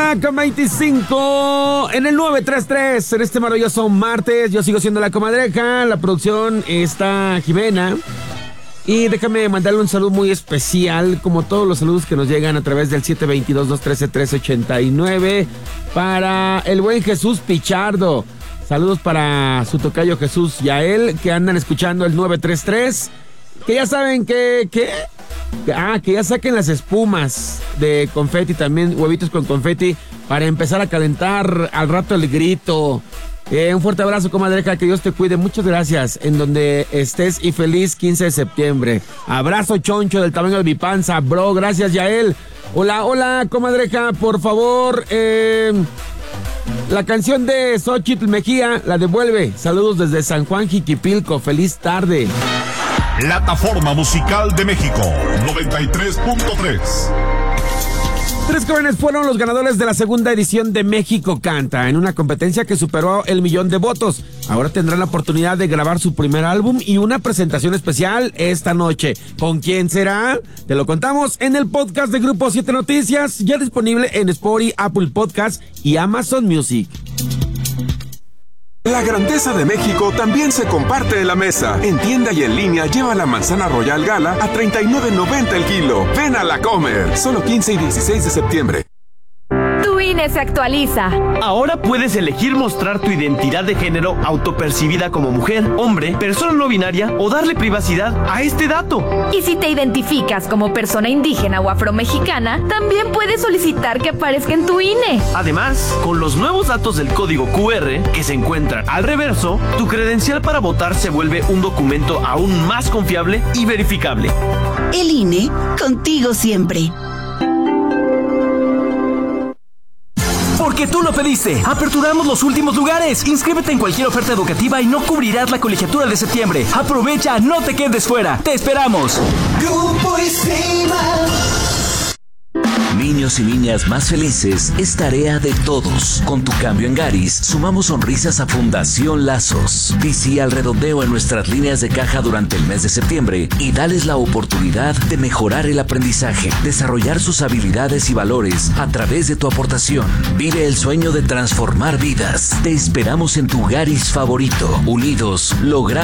1:25 en el 933 en este maravilloso martes. Yo sigo siendo la comadreja. La producción está Jimena. Y déjame mandarle un saludo muy especial, como todos los saludos que nos llegan a través del 722-213-1389, para el buen Jesús Pichardo. Saludos para su tocayo Jesús Yael, que andan escuchando el 933. Que ya saben que ya saquen las espumas de confeti, también huevitos con confeti, para empezar a calentar al rato el grito. Un fuerte abrazo, comadreja, que Dios te cuide, muchas gracias, en donde estés, y feliz 15 de septiembre. Abrazo choncho del tamaño de mi panza, bro, gracias Yael. Hola, comadreja, por favor, la canción de Xochitl Mejía, la devuelve. Saludos desde San Juan Jiquipilco, feliz tarde. Plataforma Musical de México, 93.3. 3 jóvenes fueron los ganadores de la segunda edición de México Canta, en una competencia que superó el 1,000,000 de votos. Ahora tendrán la oportunidad de grabar su primer álbum y una presentación especial esta noche. ¿Con quién será? Te lo contamos en el podcast de Grupo 7 Noticias, ya disponible en Spotify, Apple Podcast y Amazon Music. La grandeza de México también se comparte en la mesa. En tienda y en línea lleva la manzana Royal Gala a $39.90 el kilo. Ven a la comer. Solo 15 y 16 de septiembre. Tu INE se actualiza. Ahora puedes elegir mostrar tu identidad de género autopercibida como mujer, hombre, persona no binaria o darle privacidad a este dato. Y si te identificas como persona indígena o afromexicana, también puedes solicitar que aparezca en tu INE. Además, con los nuevos datos del código QR que se encuentran al reverso, tu credencial para votar se vuelve un documento aún más confiable y verificable. El INE, contigo siempre. Porque tú lo pediste. Aperturamos los últimos lugares. Inscríbete en cualquier oferta educativa y no cubrirás la colegiatura de septiembre. Aprovecha, no te quedes fuera. Te esperamos. Grupo ISIMA. Niños y niñas más felices es tarea de todos. Con tu cambio en Garis, sumamos sonrisas a Fundación Lazos. Visita al redondeo en nuestras líneas de caja durante el mes de septiembre y dales la oportunidad de mejorar el aprendizaje, desarrollar sus habilidades y valores a través de tu aportación. Vive el sueño de transformar vidas. Te esperamos en tu Garis favorito. Unidos, logramos